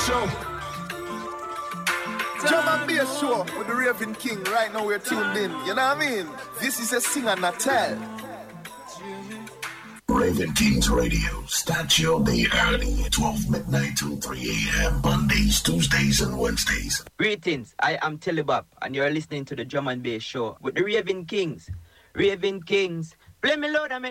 show. Drum and bass show with the Raven King. Right now we're tuned in. You know what I mean? This is a singer Natal. Raven Kings Radio. Start your day early. 12 midnight to 3 a.m. Mondays, Tuesdays, and Wednesdays. Greetings. I am Telebop, and you're listening to the Drum and Bass show with the Raven Kings. Raven Kings. Play me loud and